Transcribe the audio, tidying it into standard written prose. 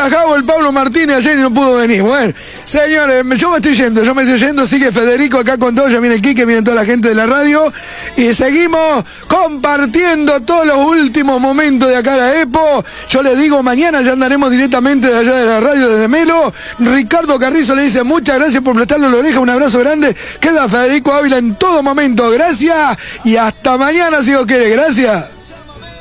rajado el Pablo Martínez ayer y no pudo venir. Bueno, señores, yo me estoy yendo, sigue Federico acá con todo, ya viene Quique, viene toda la gente de la radio, y seguimos compartiendo todos los últimos momentos de acá de la EPO. Yo les digo, mañana ya andaremos directamente de allá de la radio, desde Melo. Ricardo Carrizo le dice muchas gracias por prestarle la oreja, un abrazo grande, queda Federico Ávila en todo momento, gracias, y hasta mañana si Dios quiere, gracias.